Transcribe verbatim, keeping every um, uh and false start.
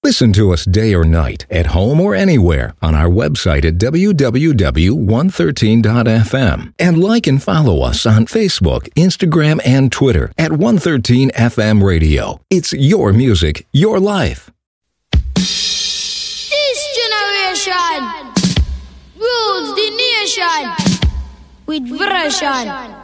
Listen to us day or night, at home or anywhere, on our website at w w w dot one thirteen dot f m. And like and follow us on Facebook, Instagram, and Twitter at one thirteen F M Radio. It's your music, your life. This generation rules the nation with version.